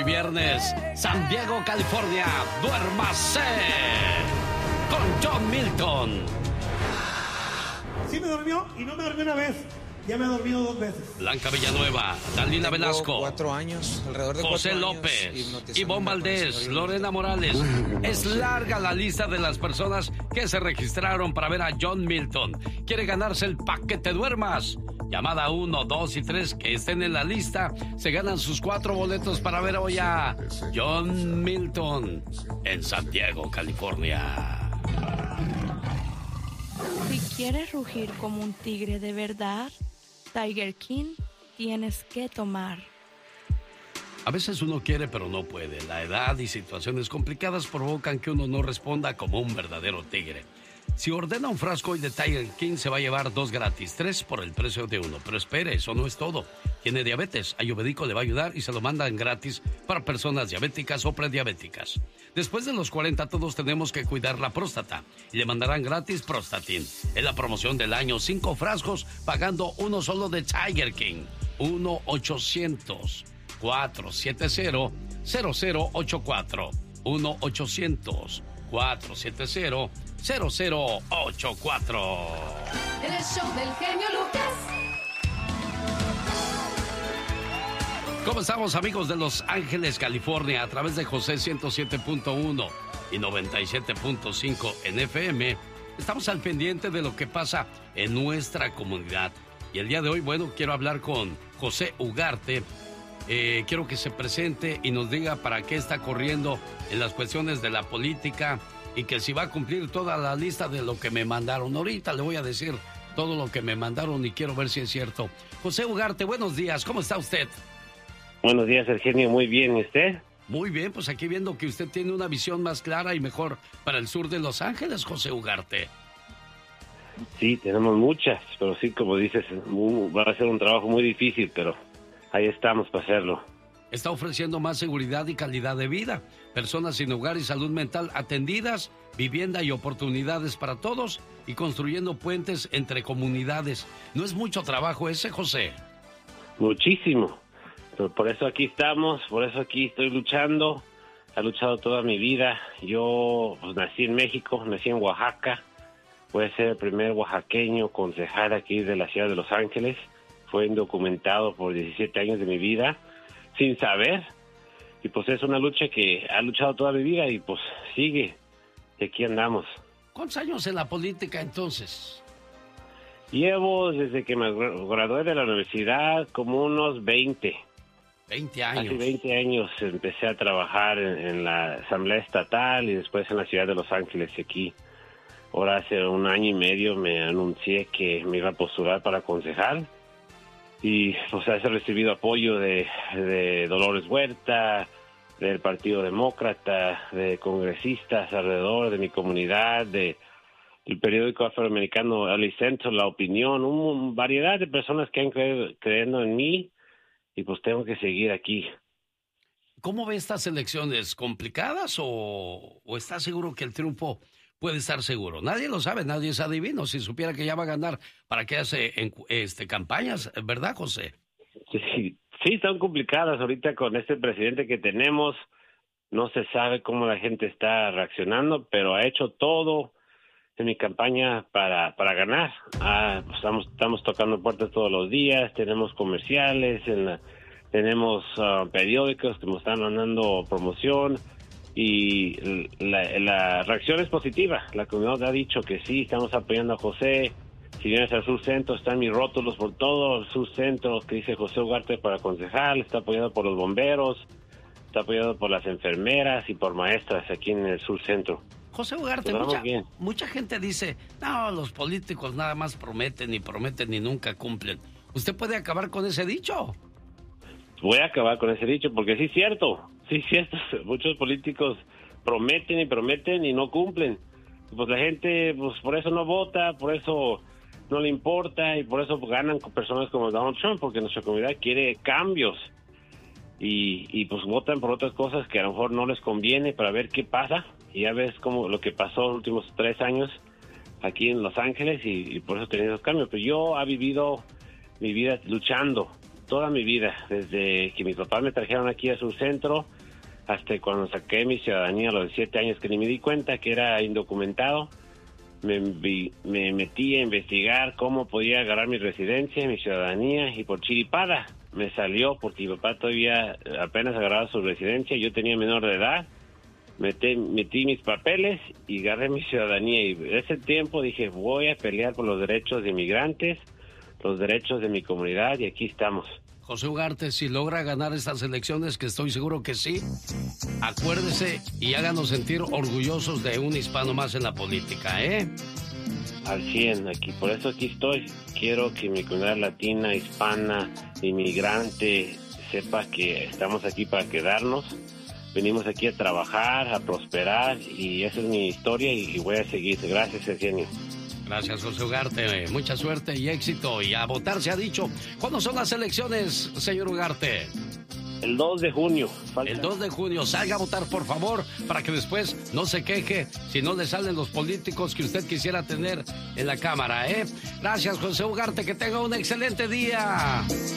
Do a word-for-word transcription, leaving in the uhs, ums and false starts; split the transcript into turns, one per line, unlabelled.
viernes, San Diego, California, duérmase con John Milton.
Sí me durmió y no me durmió una vez. Ya me he dormido dos veces.
Blanca Villanueva, Dalila
Tengo
Velasco,
cuatro años, alrededor de
José
cuatro
López,
años,
Ivonne Valdés, Lorena Morales. Es larga la lista de las personas que se registraron para ver a John Milton. ¿Quiere ganarse el paquete duermas? Llamada uno, dos y tres que estén en la lista, se ganan sus cuatro boletos para ver hoy a John Milton en San Diego, California.
Si quieres rugir como un tigre de verdad, Tiger King tienes que tomar.
A veces uno quiere pero no puede. La edad y situaciones complicadas provocan que uno no responda como un verdadero tigre. Si ordena un frasco hoy de Tiger King se va a llevar dos gratis, tres por el precio de uno. Pero espere, eso no es todo. Tiene diabetes, Ayurvédico le va a ayudar y se lo mandan gratis para personas diabéticas o prediabéticas. Después de los cuarenta todos tenemos que cuidar la próstata y le mandarán gratis Prostatin. Es la promoción del año, cinco frascos pagando uno solo de Tiger King. uno ochocientos, cuatrocientos setenta, cero cero ocho cuatro. uno ochocientos, cuatrocientos setenta, cero cero ocho cuatro.
En el show del genio Lucas.
¿Cómo estamos, amigos de Los Ángeles, California? A través de José ciento siete punto uno y noventa y siete punto cinco en F M. Estamos al pendiente de lo que pasa en nuestra comunidad. Y el día de hoy, bueno, quiero hablar con José Ugarte. Eh, quiero que se presente y nos diga para qué está corriendo en las cuestiones de la política y que si va a cumplir toda la lista de lo que me mandaron. Ahorita le voy a decir todo lo que me mandaron y quiero ver si es cierto. José Ugarte, buenos días. ¿Cómo está usted?
Buenos días, Eugenio. Muy bien, ¿y usted?
Muy bien, pues aquí viendo que usted tiene una visión más clara y mejor para el sur de Los Ángeles, José Ugarte.
Sí, tenemos muchas, pero sí, como dices, va a ser un trabajo muy difícil, pero ahí estamos para hacerlo.
Está ofreciendo más seguridad y calidad de vida, personas sin hogar y salud mental atendidas, vivienda y oportunidades para todos y construyendo puentes entre comunidades. ¿No es mucho trabajo ese, José?
Muchísimo. Pero por eso aquí estamos, por eso aquí estoy luchando. He luchado toda mi vida. Yo pues, nací en México, nací en Oaxaca. Voy a ser el primer oaxaqueño concejal aquí de la ciudad de Los Ángeles. Fue indocumentado por diecisiete años de mi vida, sin saber. Y pues es una lucha que ha luchado toda mi vida y pues sigue. Y aquí andamos.
¿Cuántos años en la política entonces?
Llevo desde que me gradué de la universidad como unos veinte.
veinte años.
Hace veinte años empecé a trabajar en, en la Asamblea Estatal y después en la ciudad de Los Ángeles aquí. Ahora hace un año y medio me anuncié que me iba a postular para concejal y pues he recibido apoyo de, de Dolores Huerta, del Partido Demócrata, de congresistas alrededor de mi comunidad, de el periódico afroamericano L A Central, La Opinión, una variedad de personas que han creído, creyendo en mí. Y pues tengo que seguir aquí.
¿Cómo ve estas elecciones? ¿Complicadas o, o está seguro que el triunfo puede estar seguro? Nadie lo sabe, nadie es adivino. Si supiera que ya va a ganar, ¿para qué hace en, este, campañas? ¿Verdad, José?
Sí, sí, están complicadas ahorita con este presidente que tenemos. No se sabe cómo la gente está reaccionando, pero ha hecho todo en mi campaña para, para ganar. Ah, pues estamos, estamos tocando puertas todos los días, tenemos comerciales, en la, tenemos uh, periódicos que nos están mandando promoción y la, la reacción es positiva. La comunidad ha dicho que sí, estamos apoyando a José. Si vienes al Sur Centro, están mis rótulos por todo el Sur Centro que dice José Ugarte para concejal, está apoyado por los bomberos, está apoyado por las enfermeras y por maestras aquí en el Sur Centro.
José Ugarte, mucha, mucha gente dice, no, los políticos nada más prometen y prometen y nunca cumplen. ¿Usted puede acabar con ese dicho?
Voy a acabar con ese dicho porque sí es cierto, sí es cierto. Muchos políticos prometen y prometen y no cumplen. Pues la gente, pues por eso no vota, por eso no le importa y por eso ganan con personas como Donald Trump, porque nuestra comunidad quiere cambios. Y, y pues votan por otras cosas que a lo mejor no les conviene para ver qué pasa. Y ya ves como lo que pasó los últimos tres años aquí en Los Ángeles y, y por eso tenía esos cambios. Pero yo he vivido mi vida luchando toda mi vida, desde que mis papás me trajeron aquí a su centro, hasta cuando saqué mi ciudadanía a los siete años, que ni me di cuenta que era indocumentado. Me, me metí a investigar cómo podía agarrar mi residencia, mi ciudadanía, y por chiripada me salió, porque mi papá todavía apenas agarraba su residencia, yo tenía menor de edad, metí, metí mis papeles y agarré mi ciudadanía, y en ese tiempo dije, voy a pelear por los derechos de inmigrantes, los derechos de mi comunidad, y aquí estamos.
José Ugarte, si logra ganar estas elecciones, que estoy seguro que sí, acuérdese y háganos sentir orgullosos de un hispano más en la política, ¿eh?
Al cien, aquí, por eso aquí estoy. Quiero que mi comunidad latina, hispana, inmigrante, sepa que estamos aquí para quedarnos. Venimos aquí a trabajar, a prosperar, y esa es mi historia y voy a seguir. Gracias, Eugenio.
Gracias, José Ugarte. Mucha suerte y éxito. Y a votar se ha dicho. ¿Cuándo son las elecciones, señor Ugarte?
El dos de junio.
Falta. El dos de junio. Salga a votar, por favor, para que después no se queje si no le salen los políticos que usted quisiera tener en la Cámara, ¿eh? Gracias, José Ugarte. Que tenga un excelente día.